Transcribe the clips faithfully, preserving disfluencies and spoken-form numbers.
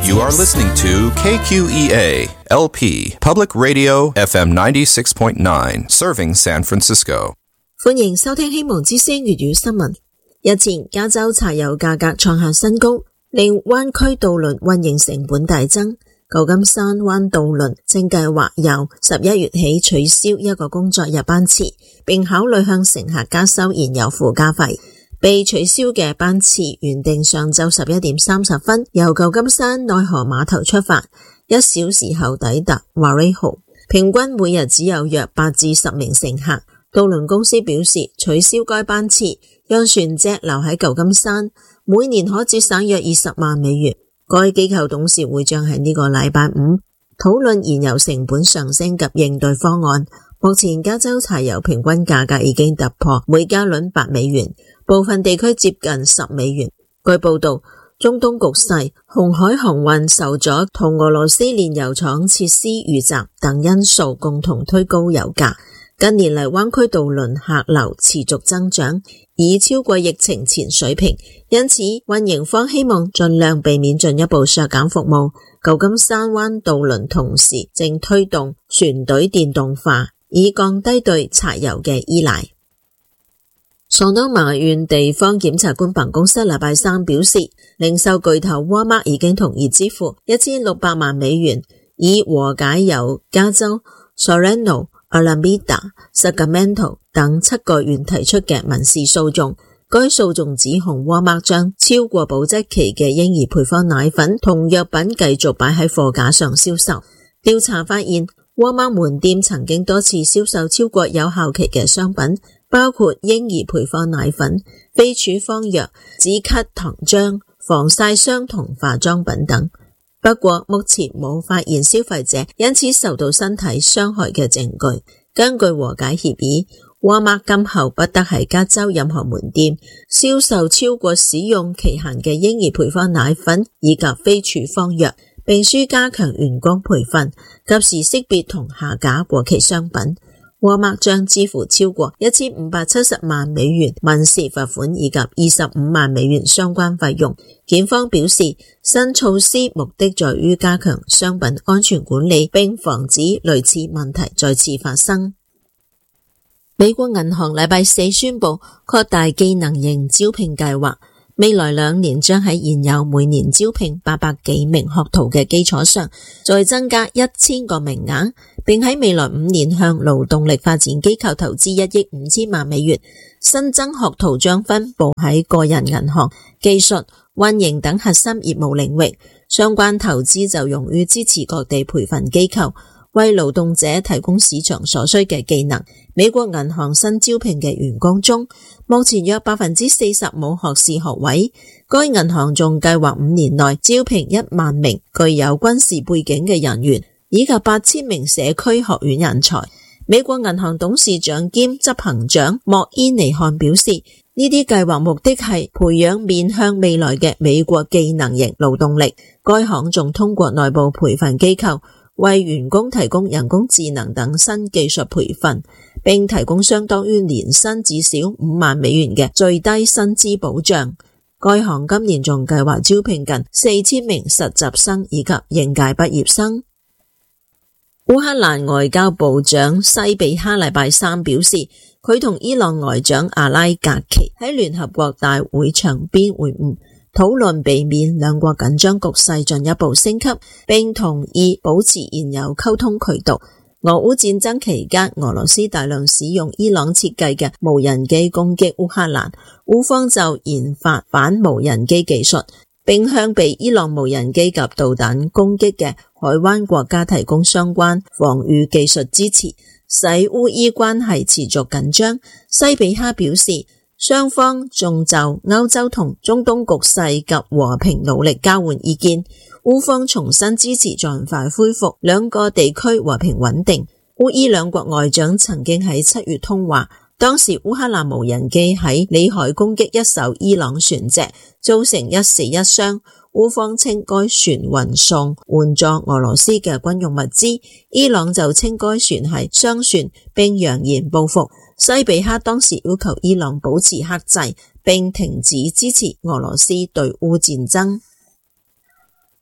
You are listening to K Q E A L P Public Radio F M ninety-six point nine, serving San Francisco. 歡迎收聽希望之聲粵語新聞。日前，加州柴油價格創下新高，令灣區渡輪運營成本大增。舊金山灣渡輪正計劃由十一月起取消一個工作日班次，並考慮向乘客加收燃油附加費。被取消嘅班次原定上晝十一點三十分由舊金山內河碼頭出發，一小時後抵達 Vallejo， 平均每日只有約八至十名乘客。渡輪公司表示，取消該班次讓船隻留喺舊金山，每年可節省約二十萬美元。該機構董事會將喺呢個禮拜五討論燃油成本上升及應對方案。目前加州柴油平均價格已經突破每加侖八美元，部分地區接近十美元。據報道，中東局勢、紅海航運受阻同俄羅斯煉油廠設施遇襲等因素共同推高油價。近年嚟，灣區渡輪客流持續增長，已超過疫情前水平，因此運營方希望盡量避免進一步削減服務。舊金山灣渡輪同時正推動船隊電動化，以降低對柴油嘅依賴。索多瑪縣地方檢察官辦公室禮拜三表示，零售巨頭沃爾瑪已經同意支付一千六百萬美元，以和解由加州、Sorrento、Alameda、Sacramento 等七個縣提出嘅民事訴訟。該訴訟指控沃爾瑪將超過保質期嘅嬰兒配方奶粉同藥品繼續擺喺貨架上銷售。調查發現，沃爾瑪門店曾經多次銷售超過有效期嘅商品，包括嬰兒配方奶粉、非處方藥、止咳糖漿、防曬霜同化妝品等。不過目前冇發現消費者因此受到身體傷害嘅證據。根據和解協議，沃爾瑪今後不得喺加州任何門店銷售超過使用期限嘅嬰兒配方奶粉以及非處方藥，並須加強員工培訓，及時識別同下架過期商品。沃爾瑪將支付超過一千五百七十萬美元民事罰款以及二十五萬美元相關費用。檢方表示，新措施目的在於加強商品安全管理，並防止類似問題再次發生。美國銀行禮拜四宣布擴大技能型招聘計劃，未來兩年將喺現有每年招聘八百幾名學徒嘅基礎上，再增加一千個名額，並喺未來五年向勞動力發展機構投資一億五千萬美元。新增學徒將分布喺個人銀行、技術、運營等核心業務領域，相關投資就用於支持各地培訓機構，為勞動者提供市場所需嘅技能。美國銀行新招聘嘅員工中，目前約百分之四十冇學士學位。該銀行仲計劃五年內招聘一萬名具有軍事背景嘅人員，以及八千名社區學院人才。美國銀行董事長兼執行長莫伊尼漢表示，呢啲計劃目的係培養面向未來嘅美國技能型勞動力。該行仲通過內部培訓機構為員工提供人工智能等新技術培訓，並提供相當於年薪至少五萬美元嘅最低薪資保障。該行今年仲計劃招聘近四千名實習生以及應屆畢業生。烏克蘭外交部長西比哈禮拜三表示，佢同伊朗外長阿拉格奇喺聯合國大會場邊會晤，討論避免兩國緊張局勢進一步升級，並同意保持現有溝通渠道。俄烏戰爭期間，俄羅斯大量使用伊朗設計嘅無人機攻擊烏克蘭，烏方就研發反無人機技術，並向被伊朗無人機及導彈攻擊嘅海灣國家提供相關防禦技術支持，使烏伊關係持續緊張。西比哈表示，雙方仲就歐洲同中東局勢及和平努力交換意見。烏方重新支持盡快恢復兩個地區和平穩定。烏伊兩國外長曾經喺七月通話，當時烏克蘭無人機喺裏海攻擊一艘伊朗船隻，造成一死一傷。烏方稱該船運送援助俄羅斯嘅軍用物資，伊朗就稱該船係商船，並揚言報復。西比哈當時要求伊朗保持克制，並停止支持俄羅斯對烏戰爭。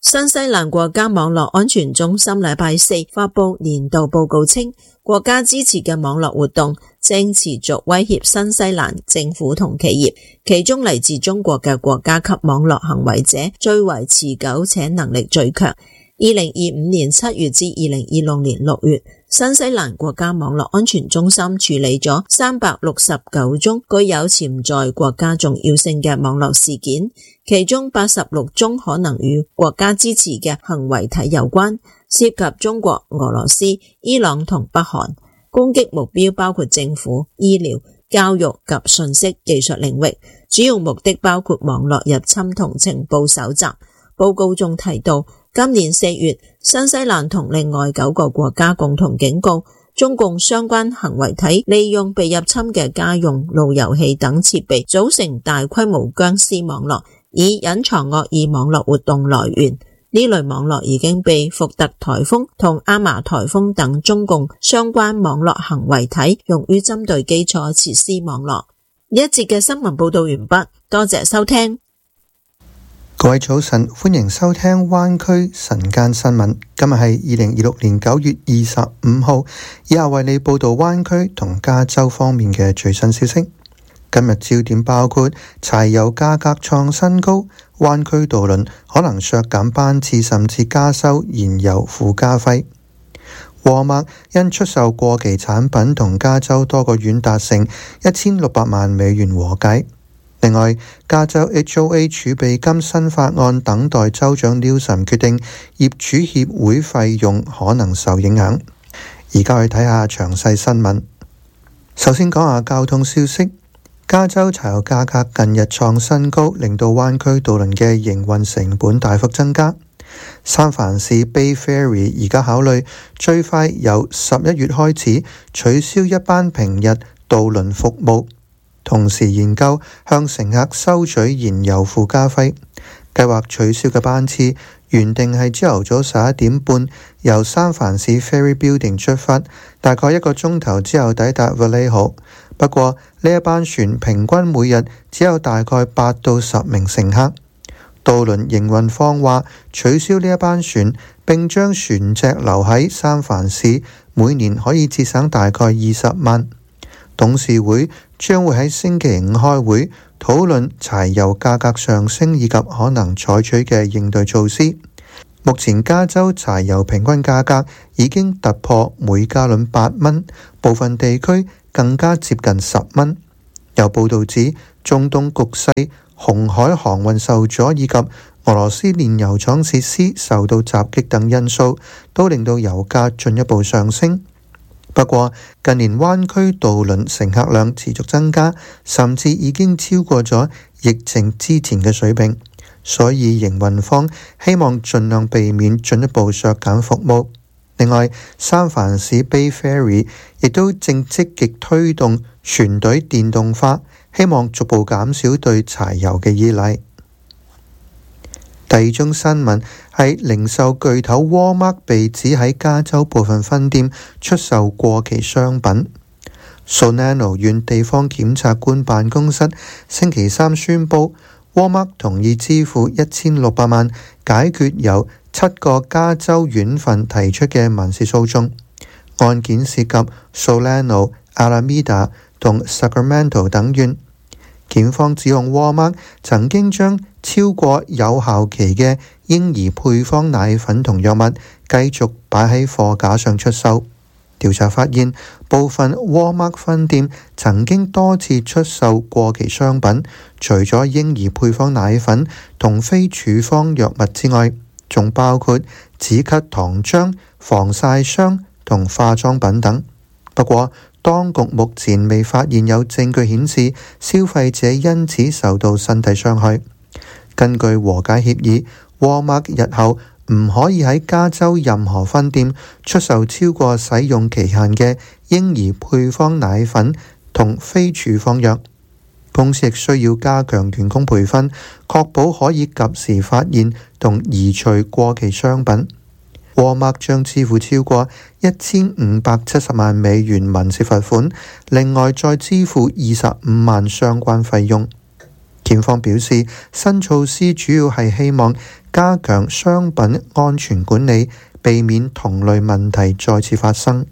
新西蘭國家網絡安全中心禮拜四發佈年度報告稱，國家支持嘅網絡活動正持續威脅新西蘭政府同企業，其中嚟自中國嘅國家級網絡行為者最為持久且能力最強。二零二五年七月至二零二六年六月，新西蘭國家網絡安全中心處理咗三百六十九宗具有潛在國家重要性嘅網絡事件，其中八十六宗可能與國家支持嘅行為體有關，涉及中國、俄羅斯、伊朗同北韓。攻擊目標包括政府、醫療、教育及信息技術領域，主要目的包括網絡入侵同情報搜集。報告仲提到，今年四月，新西蘭同另外九個國家共同警告，中共相關行為體利用被入侵嘅家用路由器等設備組成大規模僵屍網絡，以隱藏惡意網絡活動來源。呢類網絡已經被福特颱風同阿瑪颱風等中共相關網絡行為體用於針對基礎設施網絡。呢一節嘅新聞報道完畢，多謝收聽。 各位早晨，歡迎收聽灣區晨間新聞。今日係二零二六年九月二十五號，以下為你報道灣區同加州方面嘅最新消息。今日焦點包括柴油價格創新高，灣區渡輪可能削減班次，甚至加收燃油附加費。沃默因出售過期產品同加州多個縣達成一千六百萬美元和解。另外，加州 H O A 儲備金新法案等待州長 Newsom 決定，業主協會費用可能受影響。而家去睇下詳細新聞。首先講下交通消息，加州柴油價格近日創新高，令到灣區渡輪嘅營運成本大幅增加。三藩市 Bay Ferry 而家考慮最快由十一月開始取消一班平日渡輪服務，同時研究向乘客收取燃油附加費。計劃取消嘅班次原定係朝頭早十一點半由三藩市 Ferry Building 出發，大概一個鐘頭之後抵達 Vallejo。不過呢一班船平均每日只有大概八到十名乘客。渡輪營運方話取消呢一班船，並將船隻留喺三藩市，每年可以節省大概二十萬。董事會將會喺星期五開會討論柴油價格上升以及可能採取嘅應對措施。目前加州柴油平均價格已經突破每加侖八蚊，部分地區更加接近十蚊。有報道指，中東局勢、紅海航運受阻以及俄羅斯煉油廠設施受到襲擊等因素，都令到油價進一步上升。不過近年灣區渡輪乘客量持續增加，甚至已經超過咗疫情之前嘅水平，所以營運方希望盡量避免進一步削減服務。另外，三藩市 Bay Ferry 亦都正積極推動船隊電動化，希望逐步減少對柴油嘅依賴。第二宗新聞係零售巨頭沃爾瑪被指喺加州部分分店出售過期商品。Solano 縣地方檢察官辦公室星期三宣布，沃爾瑪同意支付一千六百萬解決由七個加州縣份提出嘅民事訴訟。案件涉及 Solano、Alameda 同 Sacramento 等縣。檢方指控沃爾瑪曾經將超過有效期嘅嬰兒配方奶粉同藥物繼續擺喺貨架上出售。調查發現，部分沃爾瑪分店曾經多次出售過期商品，除咗嬰兒配方奶粉同非處方藥物之外，仲包括止咳糖漿、防曬霜同化妝品等。不過，當局目前未發現有證據顯示消費者因此受到身體傷害。根據和解協議，沃爾瑪日後唔可以喺加州任何分店出售超過使用期限嘅嬰兒配方奶粉同非處方藥。公司亦需要加強員工培訓，確保可以及時發現同移除過期商品。沃爾瑪將支付超過一千五百七十萬美元民事罰款，另外再支付二十五萬相關費用。 檢方表示，新措施主要係希望加強商品安全管理，避免同類問題再次發生。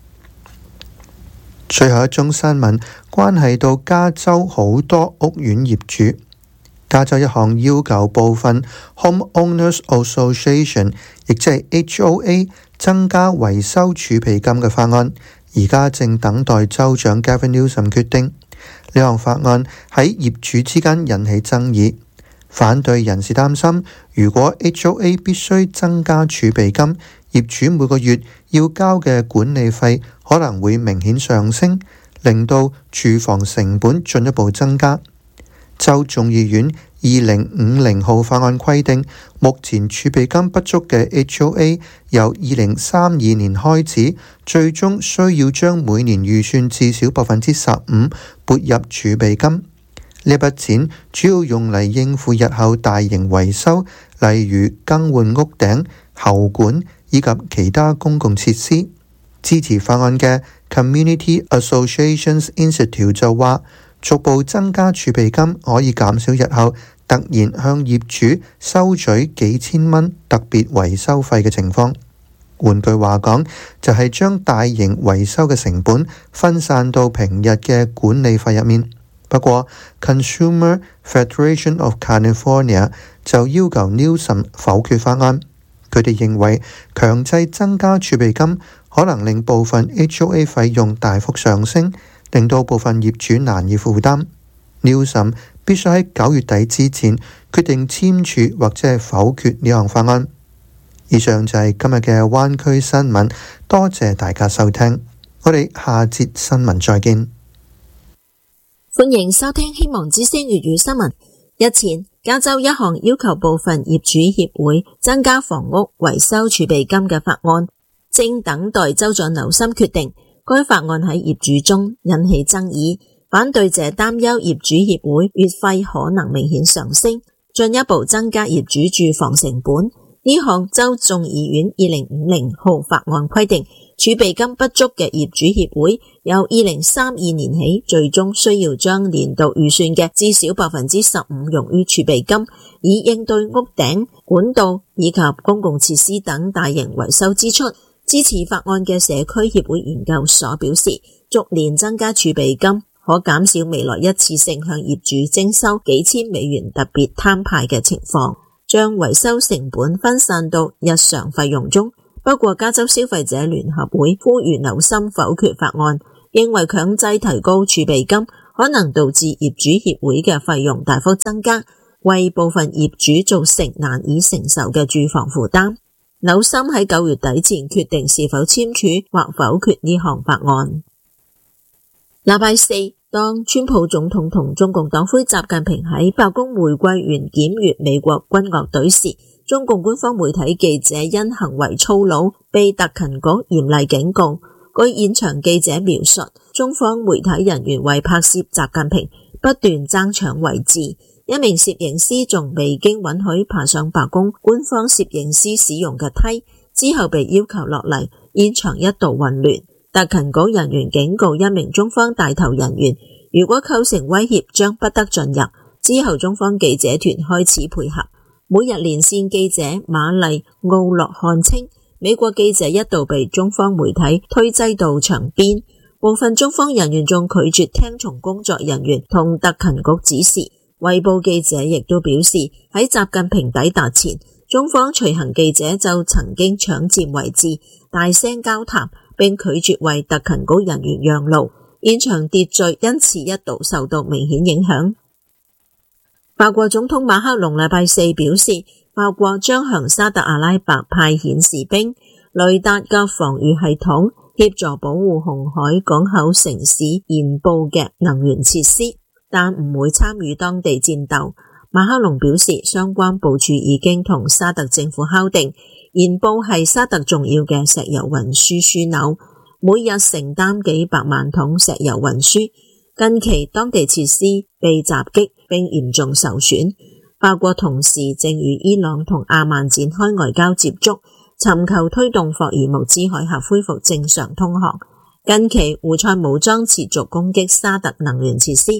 最後一宗新聞關係到加州好多屋苑業主。加州一項要求部分 Homeowners Association， 亦即係 H O A 增加維修儲備金嘅法案，而家正等待州長 Gavin Newsom 決定。呢項法案喺業主之間引起爭議，反對人士擔心，如果 H O A 必須增加儲備金，業主每個月要交嘅管理費可能會明顯上升，令到住房成本進一步增加。州眾議院二零五零號法案規定，目前儲備金不足嘅 H O A 由二零三二年開始，最終需要將每年預算至少百分之十五撥入儲備金。呢筆錢主要用嚟應付日後大型維修，例如更換屋頂、喉管以及其他公共設施。支持法案嘅 Community Associations Institute 就話，逐步增加儲備金可以減少日後突然向業主收取幾千蚊特別維修費嘅情況。換句話講，就係將大型維修嘅成本分散到平日嘅管理費入面。不過 Consumer Federation of California 就要求 Newsom 否決法案。佢哋認為強制增加儲備金可能令部分 H O A 費用大幅上升，令到部分業主難以負擔。Newsom 必須喺九月底之前決定簽署或者係否決呢項法案。以上就係今日嘅灣區新聞，多謝大家收聽，我哋下節新聞再見。 歡迎收聽希望之聲粵語新聞。日前，加州一項要求部分業主協會增加房屋維修儲備金嘅法案，正等待州長紐森決定。該法案喺業主中引起爭議，反對者擔憂業主協會月費可能明顯上升，進一步增加業主住房成本。呢項州眾議院二零五零號法案規定，儲備金不足嘅業主協會由二零三二年起，最終需要將年度預算嘅至少百分之十五用於儲備金，以應對屋頂、管道以及公共設施等大型維修支出。支持法案嘅社區協會研究所表示，逐年增加儲備金可減少未來一次性向業主徵收幾千美元特別攤派嘅情況，將維修成本分散到日常費用中。不過加州消費者聯合會呼籲紐森否決法案，認為強制提高儲備金可能導致業主協會嘅費用大幅增加，為部分業主造成難以承受嘅住房負擔。紐森喺九月底前決定是否簽署或否決呢項法案。禮拜四，當川普總統同中共黨魁習近平喺白宮玫瑰園檢閱美國軍樂隊時，中共官方媒體記者因行為粗魯被特勤局嚴厲警告。據現場記者描述，中方媒體人員為拍攝習近平不斷爭搶位置，一名攝影師仲未經允許爬上白宮官方攝影師使用嘅梯，之後被要求落嚟，現場一度混亂。特勤局人員警告一名中方帶頭人員，如果構成威脅將不得進入。之後中方記者團開始配合。每日連線記者瑪麗奧洛漢稱，美國記者一度被中方媒體推擠到牆邊，部分中方人員仲拒絕聽從工作人員同特勤局指示。衛報記者亦都表示，喺習近平抵達前，中方隨行記者就曾經搶佔位置，大聲交談，並拒絕為特勤局人員讓路，現場秩序因此一度受到明顯影響。法國總統馬克龍禮拜四表示，法國將向沙特阿拉伯派遣士兵、雷達嘅防禦系統，協助保護紅海港口城市鹽布嘅能源設施，但唔會參與當地戰鬥。馬克龍表示，相關部署已經同沙特政府敲定，鹽布係沙特重要嘅石油運輸樞紐，每日承擔幾百萬桶石油運輸。近期當地設施被襲擊並嚴重受損，法國同時正與伊朗同阿曼展開外交接觸，尋求推動霍爾木茲海峽恢復正常通航。近期胡塞武裝持續攻擊沙特能源設施，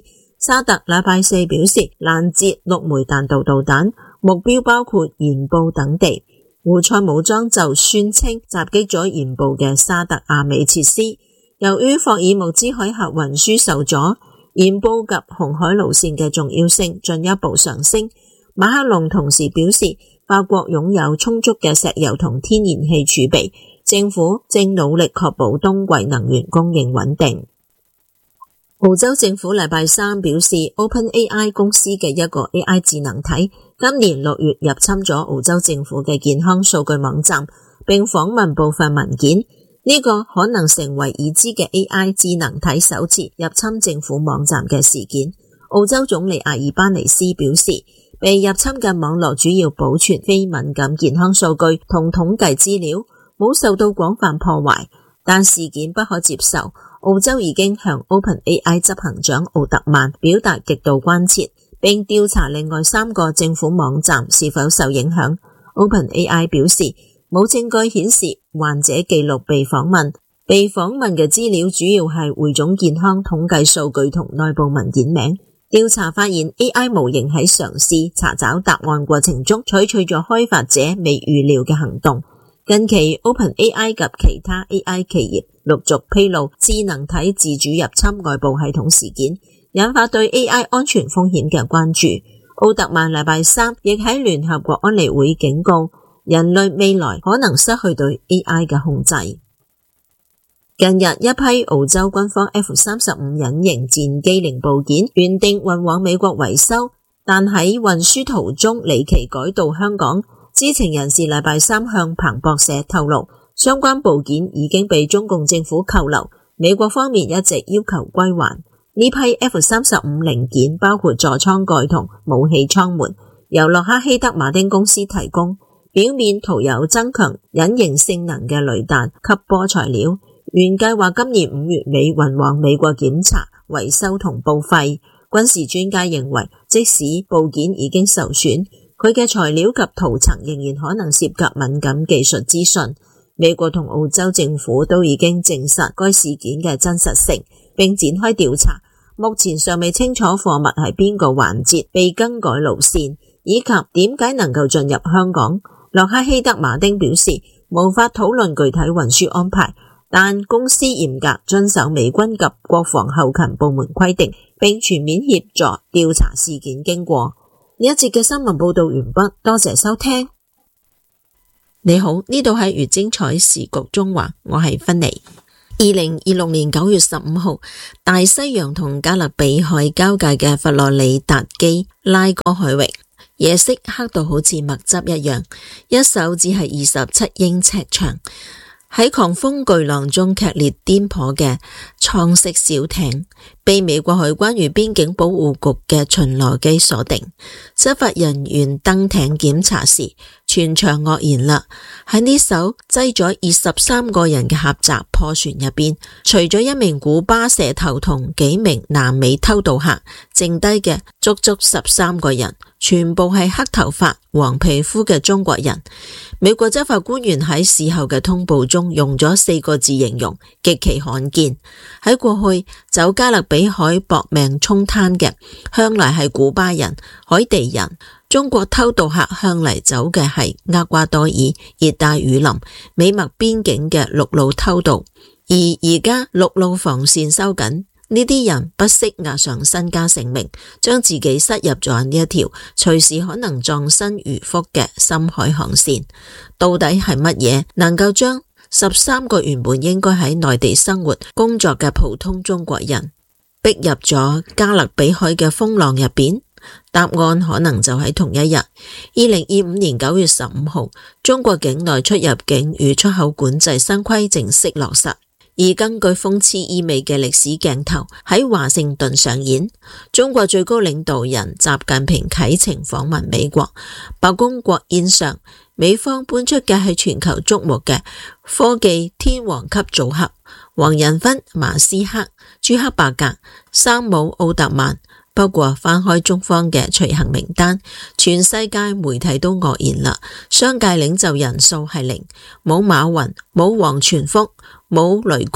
沙特禮拜四表示攔截六枚彈道導彈，目標包括鹽布等地。胡塞武裝就宣稱襲擊咗鹽布嘅沙特阿美設施。由於霍爾木茲海峽運輸受阻，鹽布及紅海路線嘅重要性進一步上升。馬克龍同時表示，法國擁有充足嘅石油同天然氣儲備，政府正努力確保冬季能源供應穩定。澳洲政府禮拜三表示 ，OpenAI 公司嘅一個 A I 智能體今年六月入侵咗澳洲政府嘅健康數據網站，並訪問部分文件。呢、這個可能成為已知嘅 A I 智能體首次入侵政府網站嘅事件。澳洲總理阿爾巴尼斯表示，被入侵嘅網絡主要保存非敏感健康數據同統計資料，冇受到廣泛破壞，但事件不可接受。澳洲已經向 OpenAI 執行長奧特曼表達極度關切，並調查另外三個政府網站是否受影響。OpenAI 表示，冇證據顯示患者記錄被訪問，被訪問嘅資料主要係匯總健康統計數據同內部文件名。調查發現 A I 模型喺嘗試查找答案過程中採取咗開發者未預料嘅行動。近期 OpenAI 及其他 A I 企業陸續披露智能體自主入侵外部系統事件，引發對 A I 安全風險嘅關注。奧特曼禮拜三亦喺聯合國安理會警告人類未來可能失去對 A I 嘅控制。近日一批澳洲軍方 F 三十五 隱形戰機零部件原定運往美國維修，但喺運輸途中離奇改道香港。知情人士禮拜三向彭博社透露，相關部件已經被中共政府扣留，美國方面一直要求歸還。呢批 F 三十五 零件包括座艙蓋同武器艙門，由洛克希德馬丁公司提供，表面塗有增強隱形性能嘅雷彈吸波材料，原計劃今年五月尾運往美國檢查、維修同報廢。軍事專家認為，即使部件已經受損，佢嘅材料及塗層仍然可能涉及敏感技術資訊。美國同澳洲政府都已經證實該事件嘅真實性，並展開調查。目前尚未清楚貨物喺邊個環節被更改路線，以及點解能夠進入香港。洛克希德馬丁表示，無法討論具體運輸安排，但公司嚴格遵守美軍及國防後勤部門規定，並全面協助調查事件經過。呢一節嘅新聞報道完畢，多謝收聽。你好，呢度係粵精彩時局中華，我係芬妮。二零二六年九月十五號，大西洋同加勒比海交界嘅佛羅里達基拉哥海域，夜色黑到好似墨汁一樣，一艘只係二十七英尺長，喺狂風巨浪中劇烈顛簸嘅蒼色小艇，被美國海關與邊境保護局嘅巡邏機鎖定。執法人員登艇檢查時，全場愕然啦！喺呢艘擠咗二十三個人嘅狹窄破船入邊，除咗一名古巴蛇頭同幾名南美偷渡客，剩低嘅足足十三個人，全部係黑頭髮、黃皮膚嘅中國人。美國執法官員喺事後嘅通報中用咗四個字形容：極其罕見。喺過去走加勒比海搏命沖灘嘅，向來係古巴人、海地人。中國偷渡客向嚟走嘅係厄瓜多爾、熱帶雨林、美墨邊境嘅陸路偷渡，而而家陸路防線收緊，呢啲人不惜押上身家性命，將自己塞入咗呢一條隨時可能葬身魚腹嘅深海航線。到底係乜嘢能夠將十三個原本應該喺內地生活工作嘅普通中國人逼入咗加勒比海嘅風浪入邊？答案可能就喺同一日，二零二五年九月十五號，中國境內出入境與出口管制新規正式落實。而根據諷刺意味嘅歷史鏡頭喺華盛頓上演，中國最高領導人習近平啟程訪問美國，白宮國宴上，美方搬出嘅係全球矚目嘅科技天王級組合，黃仁勳、馬斯克、朱克伯格、山姆奧特曼。不過翻開中方嘅隨行名單，全世界媒體都愕然啦。商界領袖人數係零，冇馬雲，冇王傳福，冇雷軍，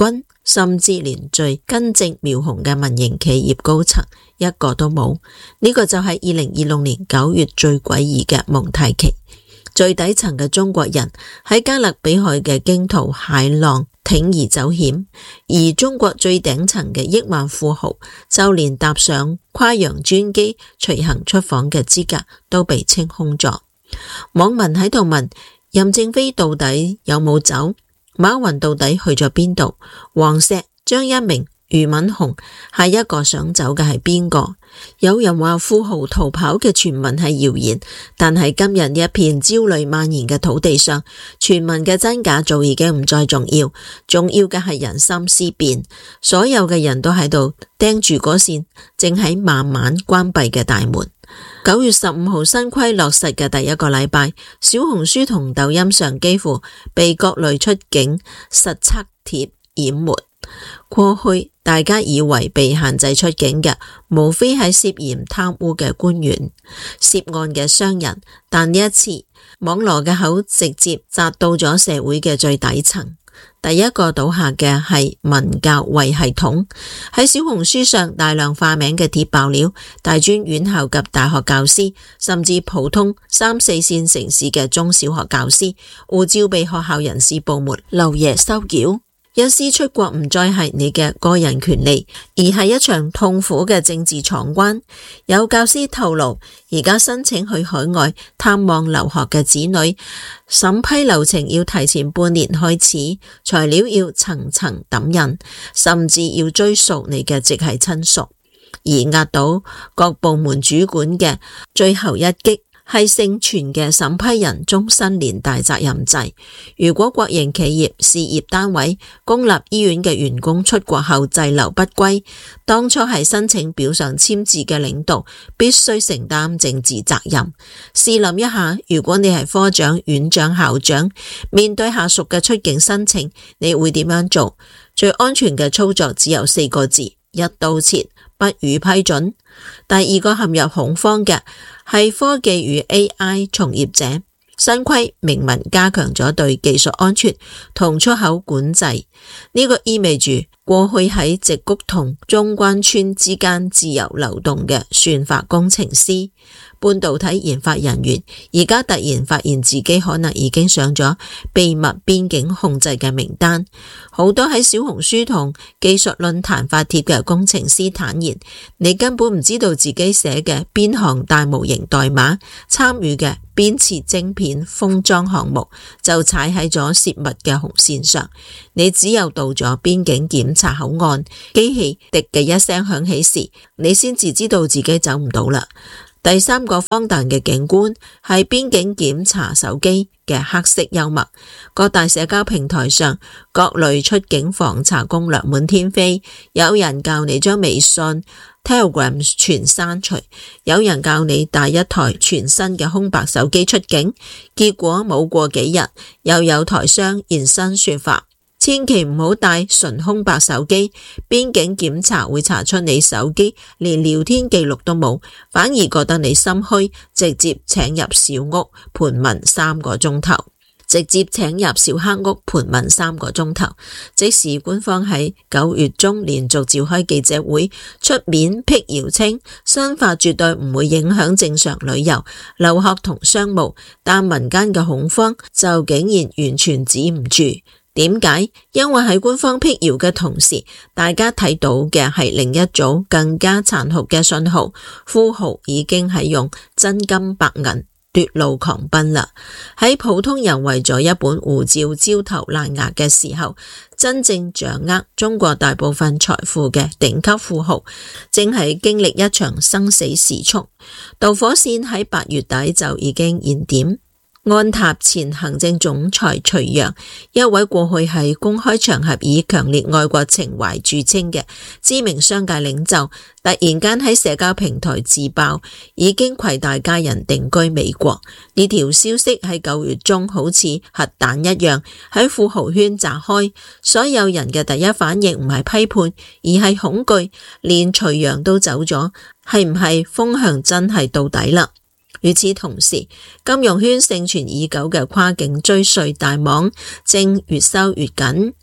甚至連最根正苗紅嘅民營企業高層一個都冇。呢、這個就係二零二六年九月最詭異嘅蒙太奇。最底層嘅中國人喺加勒比海嘅驚濤駭浪鋌而走險，而中國最頂層嘅億萬富豪就連搭上跨洋專機隨行出訪嘅資格都被清空咗。網民喺度問：任正非到底有冇走？馬雲到底去咗邊度？王石、張一鳴、俞敏洪，下一個想走嘅係邊個？有人話富豪逃跑嘅傳聞係謠言，但係今日呢一片焦慮蔓延嘅土地上，傳聞嘅真假早已經唔再重要，重要嘅係人心思變。所有嘅人都喺度盯住嗰扇正喺慢慢關閉嘅大門。九月十五號新規落實嘅第一個禮拜，小紅書同抖音上幾乎被各類出境實測帖淹沒。過去大家以為被限制出境嘅，無非係涉嫌貪污嘅官員、涉案嘅商人，但呢一次網羅嘅口直接扎到咗社會嘅最底層。第一個倒下嘅係文教衛系統，喺小紅書上大量化名嘅帖爆料，大專院校及大學教師，甚至普通三四線城市嘅中小學教師，護照被學校人事部門漏夜收繳。隱私出國唔再係你嘅個人權利，而係一場痛苦嘅政治闖關。有教師透露，而家申請去海外探望留學嘅子女，審批流程要提前半年開始，材料要層層抌印，甚至要追溯你嘅直系親屬，而壓倒各部門主管嘅最後一擊係盛傳嘅審批人終身連帶責任制。如果國營企業、事業單位、公立醫院嘅員工出國後滯留不歸，當初係申請表上簽字嘅領導必須承擔政治責任。試諗一下，如果你係科長、院長、校長，面對下屬嘅出境申請，你會點樣做？最安全嘅操作只有四個字：一刀切，不予批准。第二個陷入恐慌嘅係科技與 A I 從業者。新規明文加強咗對技術安全同出口管制，呢個意味住過去喺矽谷同中關村之間自由流動嘅算法工程師、半導體研發人員，而家突然發現自己可能已經上咗秘密邊境控制嘅名單。好多喺小紅書同技術論壇發帖嘅工程師坦言，你根本唔知道自己寫嘅邊行大模型代碼，參與嘅邊次晶片封裝項目就踩喺咗泄密嘅紅線上。你只有到咗邊境檢查口岸，機器滴嘅一聲響起時，你先至知道自己走唔到啦。第三個荒誕嘅景觀係邊境檢查手機嘅黑色幽默。各大社交平台上各類出境防查攻略滿天飛，有人教你將微信、Telegram 全刪除，有人教你帶一台全新嘅空白手機出境，結果冇過幾日，又有台商現身說法。千祈唔好帶純空白手機，邊境檢查會查出你手機連聊天記錄都冇，反而覺得你心虛，直接請入小屋盤問三個鐘頭，直接請入小黑屋盤問三個鐘頭。即使官方喺九月中連續召開記者會，出面辟謠稱新法絕對唔會影響正常旅遊、留學同商務，但民間嘅恐慌就竟然完全止唔住。點解？因為喺官方辟謠嘅同時，大家睇到嘅係另一組更加殘酷嘅信號，富豪已經係用真金白銀奪路狂奔啦。喺普通人為咗一本護照焦頭爛額嘅時候，真正掌握中國大部分財富嘅頂級富豪，正係經歷一場生死時速。導火線喺八月底就已經燃點。安踏前行政總裁徐陽，一位過去喺公開場合以強烈愛國情懷著稱嘅知名商界領袖，突然間喺社交平台自爆已經攜帶家人定居美國。呢條消息喺九月中好似核彈一樣喺富豪圈炸開，所有人嘅第一反應唔係批判，而係恐懼。連徐陽都走咗，係唔係風向真係到底啦？與此同時，金融圈盛傳已久嘅跨境追稅大網正越收越緊。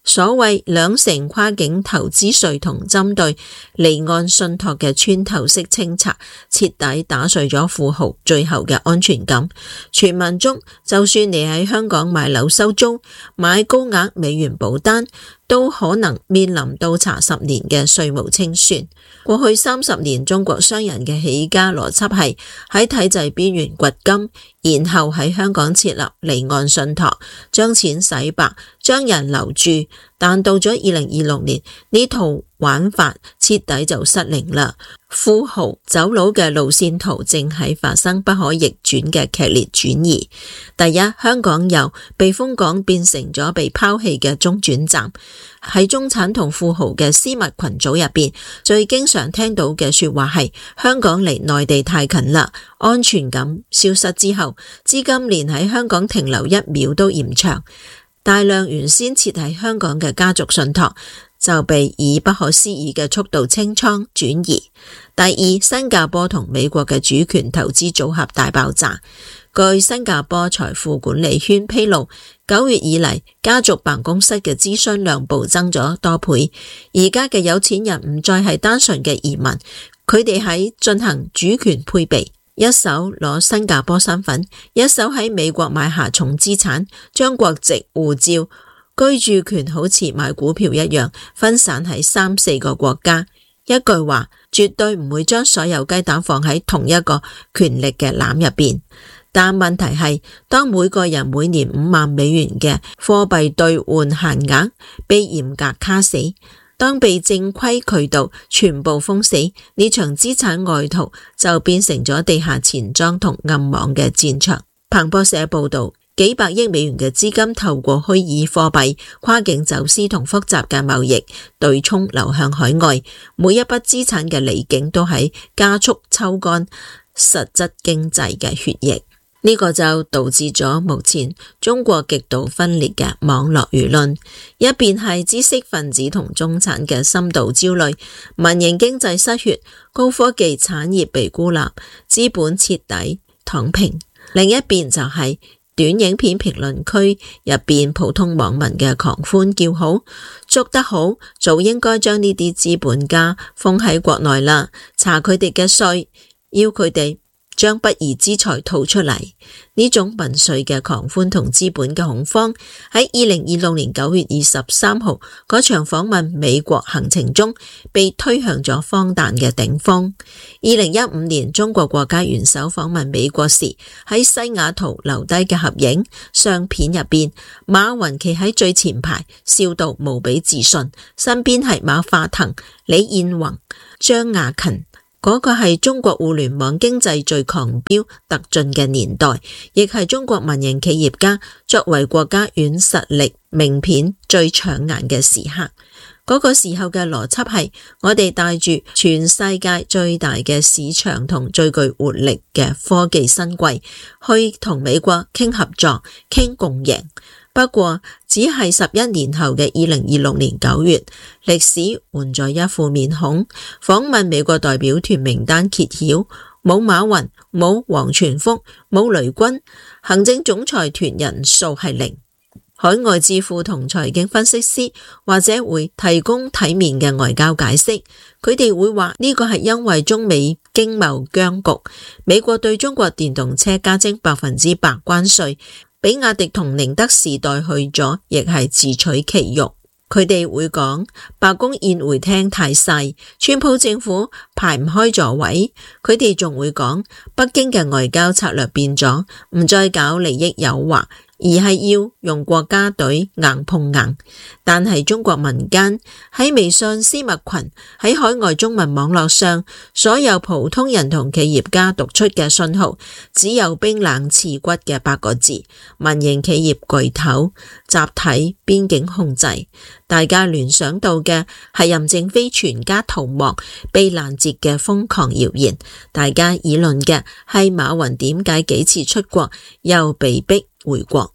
所謂兩成跨境投資稅同針對離岸信託嘅穿透式清拆，徹底打碎咗富豪最後嘅安全感。傳聞中，就算你喺香港買樓收租、買高額美元保單，都可能面臨倒查十年嘅稅務清算。過去三十年，中國商人嘅起家邏輯係喺體制邊緣掘金，然後喺香港設立離岸信託，將錢洗白，將人留住。但到咗二零二六年，呢套玩法徹底就失靈啦。富豪走佬嘅路線圖正喺發生不可逆轉嘅劇烈轉移。第一，香港由避風港變成咗被拋棄嘅中轉站。喺中產同富豪嘅私密群組入邊，最經常聽到嘅說話係香港離內地太近啦，安全感消失之後，資金連喺香港停留一秒都嫌長。大量原先設喺香港嘅家族信託就被以不可思議嘅速度清倉轉移。第二，新加坡同美國嘅主權投資組合大爆炸。據新加坡財富管理圈披露，九月以嚟家族辦公室嘅諮詢量暴增咗多倍。而家嘅有錢人唔再係單純嘅移民，佢哋喺進行主權配備。一手攞新加坡身份，一手喺美國買下重資產，將國籍、護照、居住權好似買股票一樣分散喺三四個國家。一句話，絕對唔會將所有雞蛋放喺同一個權力嘅籃入邊。但問題係，當每個人每年五萬美元嘅貨幣兌換限額被嚴格卡死，當被正規渠道全部封死，呢場資產外逃就變成咗地下錢莊同暗網嘅戰場。彭博社報道，幾百億美元嘅資金透過虛擬貨幣、跨境走私同複雜嘅貿易對沖流向海外，每一筆資產嘅離境都喺加速抽乾實質經濟嘅血液。呢個就導致咗目前中國極度分裂嘅網絡輿論，一邊係知識分子同中產嘅深度焦慮，民營經濟失血，高科技產業被孤立，資本徹底躺平；另一邊就係短影片評論區入邊普通網民嘅狂歡叫好，捉得好，早應該將呢啲資本家封喺國內啦，查佢哋嘅稅，要佢哋將不義之財吐出嚟。呢種民粹嘅狂歡同資本嘅恐慌，喺二零二六年九月二十三號嗰場訪問美國行程中被推向咗荒誕嘅頂峰。二零一五年中國國家元首訪問美國時，喺西雅圖留低嘅合影相片入邊，馬雲企喺最前排，笑到無比自信，身邊係馬化騰、李彥宏、張亞勤。嗰個係中國互聯網經濟最狂飆突進嘅年代，亦係中國民營企業家作為國家軟實力名片最搶眼嘅時刻。嗰個時候嘅邏輯係，我哋帶住全世界最大嘅市場同最具活力嘅科技新貴去同美國傾合作、傾共贏。不過只係十一年後嘅二零二六年九月，歷史換咗一副面孔。訪問美國代表團名單揭曉，冇馬雲，冇王傳福，冇雷軍，行政總裁團人數係零。海外智庫同財經分析師或者會提供體面嘅外交解釋，佢哋會話呢個係因為中美經貿僵局，美國對中國電動車加徵百分之百關稅，比亞迪同寧德時代去咗，亦係自取其辱。佢哋會講白宮宴會廳太細，川普政府排唔開座位。佢哋仲會講北京嘅外交策略變咗，唔再搞利益誘惑，而係要用國家隊硬碰硬。但係中國民間喺微信私密群，喺海外中文網絡上，所有普通人同企業家讀出嘅信號只有冰冷刺骨嘅八個字：民營企業巨頭集體邊境控制。大家聯想到嘅係任正非全家逃亡被攔截嘅瘋狂謠言，大家議論嘅係馬雲點解幾次出國又被逼回國。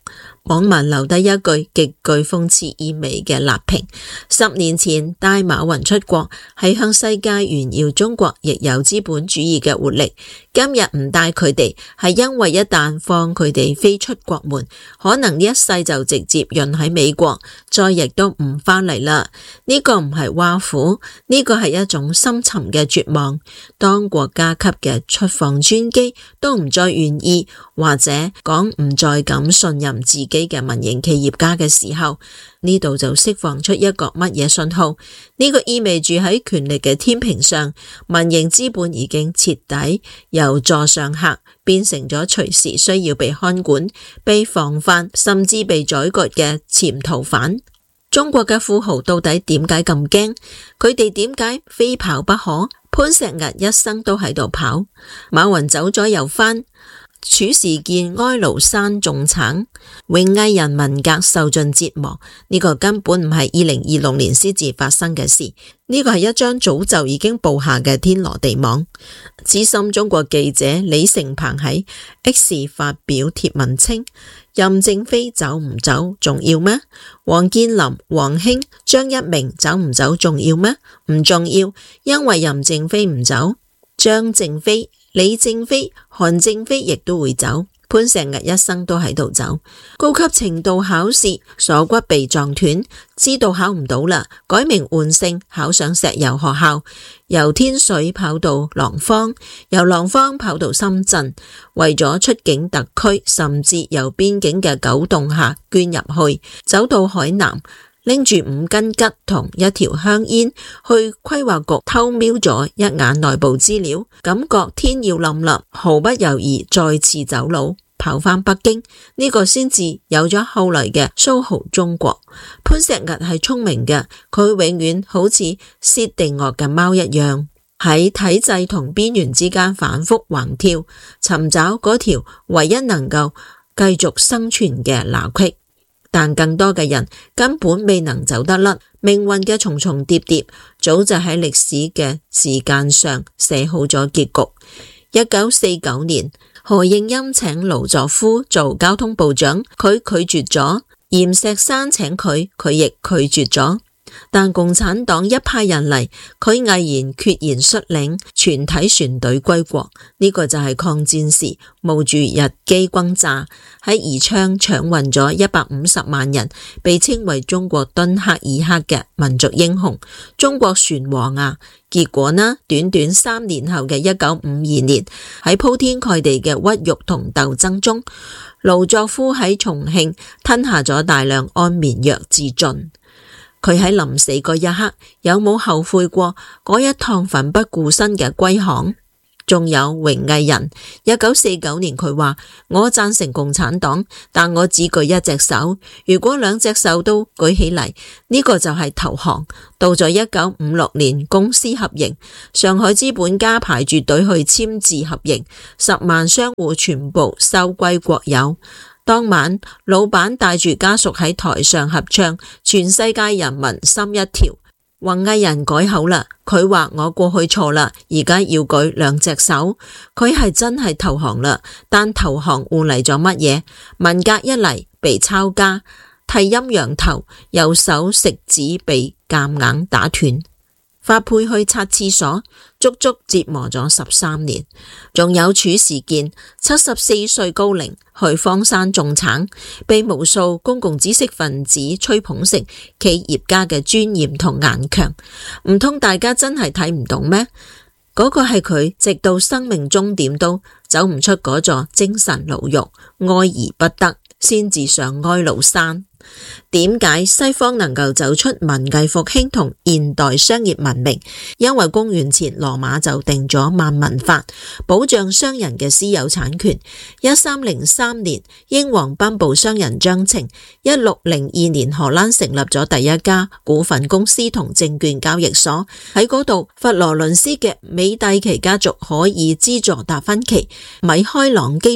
網民留低一句極具諷刺意味嘅辣評：十年前帶馬雲出國係向世界炫耀中國亦有資本主義嘅活力，今日唔帶佢哋係因為一旦放佢哋飛出國門，可能呢一世就直接潤喺美國，再亦都唔返嚟啦。呢個唔係挖苦，呢個係一種深沉嘅絕望。當國家級嘅出訪專機都唔再願意，或者講唔再敢信任自己嘅民營企業家嘅時候，呢度就釋放出一個乜嘢信號？呢個意味住喺權力嘅天平上，民營資本已經徹底由座上客變成咗隨時需要被看管、被防範，甚至被宰割嘅潛逃犯。中國嘅富豪到底點解咁驚？佢哋點解非跑不可？潘石屹一生都喺度跑，馬雲走咗又返。褚時健哀牢山種橙，永毅人文革受盡折磨，呢、這個根本唔係二零二六年先至發生嘅事，呢、這個係一張早就已經布下嘅天羅地網。資深中國記者李成鵬喺 X 發表貼文稱：任正非走唔走重要咩？王健林、王興、張一鳴走唔走重要咩？唔重要，因為任正非唔走，張正非、李正非、韓正非亦都會走，潘石屹一生都喺度走。高級程度考試鎖骨被撞斷，知道考唔到啦，改名換姓考上石油學校，由天水跑到廊坊，由廊坊跑到深圳，為咗出境特區，甚至由邊境嘅九洞下捐入去，走到海南，拎住五斤桔同一條香煙去規劃局偷瞄咗一眼內部資料，感覺天要冧啦，毫不猶豫再次走佬跑返北京，呢、這個先至有咗後來嘅蘇豪中國。潘石屹係聰明嘅，佢永遠好似薛定諤嘅貓一樣，喺體制同邊緣之間反覆橫跳，尋找嗰條唯一能夠繼續生存嘅罅隙。但更多嘅人根本未能走得甩命運嘅重重疊疊，早就喺歷史嘅時間上寫好咗結局。一九四九年，何應欽請盧作孚做交通部長，佢拒絕咗；閻錫山請佢，佢亦拒絕咗。但共產黨一派人嚟，佢毅然決然率領全體船隊歸國。呢、這個就係抗戰時冒住日機轟炸喺宜昌搶運咗一百五十萬人，被稱為中國敦刻爾克嘅民族英雄，中國船王啊！結果呢，短短三年後嘅一九五二年，喺鋪天蓋地嘅屈辱同鬥爭中，盧作孚喺重慶吞下咗大量安眠藥自盡。佢喺臨死嗰一刻，有冇後悔過嗰一趟奮不顧身嘅歸航？仲有榮毅仁，一九四九年佢話：我贊成共產黨，但我只舉一隻手。如果兩隻手都舉起嚟，呢個就係投降。到咗一九五六年，公私合營，上海資本家排住隊去簽字合營，十萬商戶全部收歸國有。當晚，老闆帶住家屬喺台上合唱，全世界人民心一條。榮毅仁改口啦，佢話我過去錯啦，而家要舉兩隻手。佢係真係投降啦，但投降換嚟咗乜嘢？文革一嚟被抄家，剃陰陽頭，右手食指被夾硬打斷。發配去擦廁所，足足折磨咗十三年。仲有褚時健，七十四歲高齡去荒山種橙，被無數公共知識分子吹捧成企業家嘅尊嚴同頑強。唔通大家真係睇唔懂咩？嗰個係佢直到生命終點都走唔出嗰座精神牢獄，愛而不得，先至上哀牢山。點解西方能夠走出文藝復興同現代商業文明？因為公元前羅馬就定咗萬民法，保障商人嘅私有產權。一三零三年，英皇頒布商人章程。一六零二年，荷蘭成立咗第一家股份公司同證券交易所。喺嗰度，佛羅倫斯嘅美第奇家族可以資助達芬奇，米開朗基羅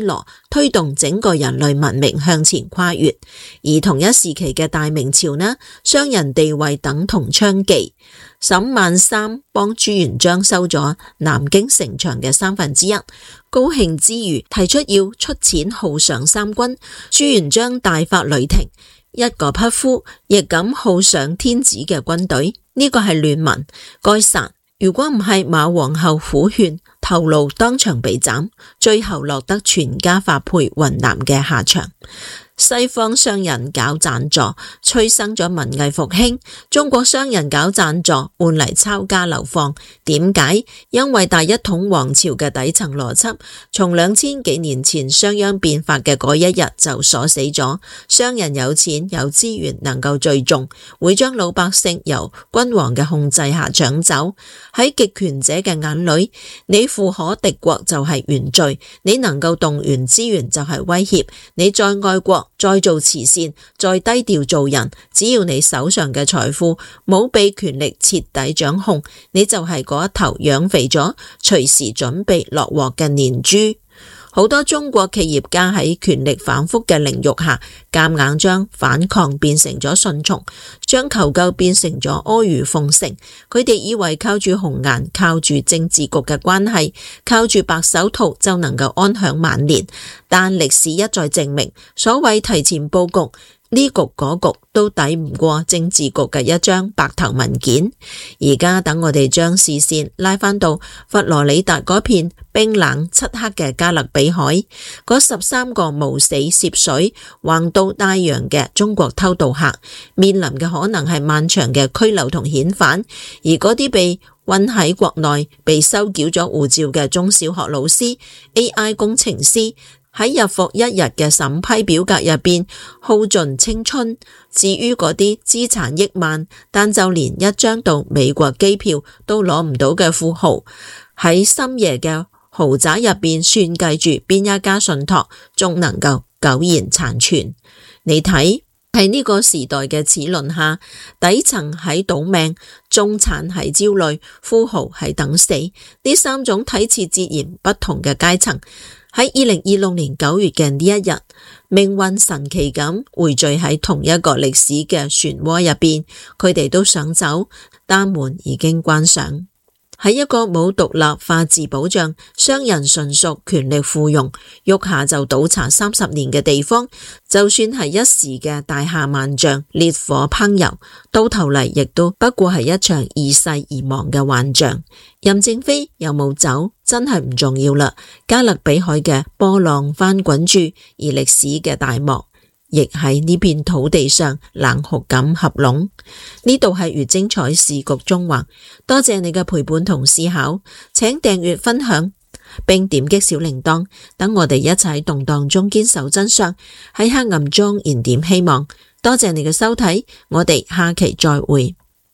推動整個人類文明向前跨越。而同一時期嘅大明朝呢，商人地位等同娼妓。沈萬三幫朱元璋收咗南京城牆嘅三分之一，高興之餘提出要出錢犒賞三軍。朱元璋大發雷霆，一個匹夫亦敢犒賞天子嘅軍隊，呢個係亂民，該殺。如果唔係馬皇后苦勸，頭顱當場被斬，最後落得全家發配雲南嘅下場。西方商人搞贊助，催生咗文藝復興。中國商人搞贊助，換嚟抄家流放。點解？因為大一統王朝嘅底層邏輯，從兩千幾年前商鞅變法嘅嗰一日就鎖死咗。商人有錢有資源，能夠聚眾，會將老百姓由君王嘅控制下搶走。喺極權者嘅眼裏，你富可敵國就係原罪，你能夠動員資源就係威脅，你再愛國，再做慈善，再低調做人，只要你手上嘅財富冇被權力徹底掌控，你就係嗰一頭養肥咗，隨時準備落鑊嘅年豬。好多中國企業家喺權力反覆嘅凌辱下，夾硬將反抗變成咗順從，將求救變成咗阿諛奉承。佢哋以為靠住紅顏，靠住政治局嘅關係，靠住白手套就能夠安享晚年。但歷史一再證明，所謂提前佈局，呢局嗰局都抵唔過政治局嘅一張白頭文件。而家等我哋將視線拉返到佛羅里達嗰片冰冷漆黑嘅加勒比海，嗰十三個冒死涉水橫渡大洋嘅中國偷渡客，面臨嘅可能係漫長嘅拘留同遣返。而嗰啲被困喺國內被收繳咗護照嘅中小學老師、A I 工程師，喺日復一日嘅審批表格入邊耗盡青春。至於嗰啲資產億萬但就連一張到美國機票都攞唔到嘅富豪，喺深夜嘅豪宅入邊算計住邊一家信託仲能夠苟延殘存。你睇，喺呢個時代嘅齒輪下，底層喺賭命，中產喺焦慮，富豪喺等死。呢三種睇似截然不同嘅階層，喺二零二六年九月嘅呢一日，命運神奇咁匯聚喺同一個歷史嘅漩渦入邊，佢哋都想走，但門已經關上。喺一個冇獨立法治保障、商人純屬權力附庸、喐下就倒查三十年嘅地方，就算係一時嘅大廈萬丈、烈火烹油，到頭嚟亦都不過係一場易逝而亡嘅幻象。任正非有冇走真係唔重要啦，加勒比海嘅波浪翻滾住，而歷史嘅大幕亦喺呢片土地上冷酷咁合攏。呢度係粵精彩時局縱橫，多謝你嘅陪伴同思考，請訂閱分享並點擊小鈴鐺，等我哋一齊喺動盪中堅守真相，喺黑暗中燃點希望。多謝你嘅收睇，我哋下期再會。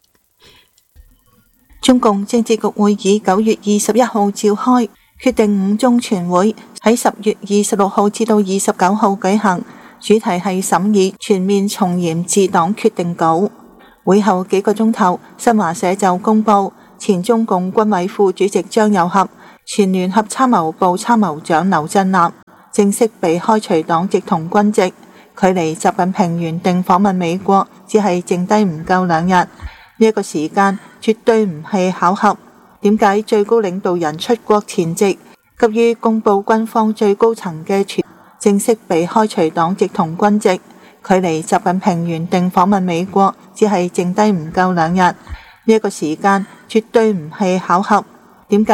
中共政治局會議九月二十一號召開，決定五中全會喺十月二十六號至到二十九號舉行。主題係審議全面從嚴治黨決定稿。會後幾個鐘頭，新華社就公布前中共軍委副主席張又俠、前聯合參謀部參謀長劉振立正式被開除黨籍同軍籍，距離習近平原定訪問美國只係剩低唔夠兩日。呢一個時間絕對唔係巧合。點解最高領導人出國前夕，急於公布軍方最高層嘅全正式被開除黨籍同軍籍，距離習近平原定訪問美國只係剩低唔夠兩日。呢一個時間絕對唔係巧合。點解